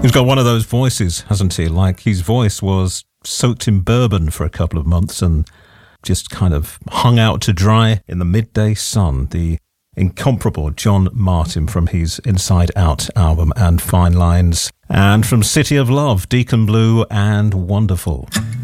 He's got one of those voices, hasn't he? Like his voice was soaked in bourbon for a couple of months and just kind of hung out to dry in the midday sun. The incomparable John Martyn from his Inside Out album and Fine Lines. And from City of Love, Deacon Blue and Wonderful.